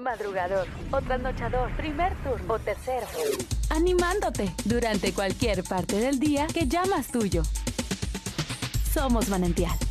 madrugador o trasnochador, primer turno o tercero. Animándote durante cualquier parte del día que llamas tuyo. Somos Manantial.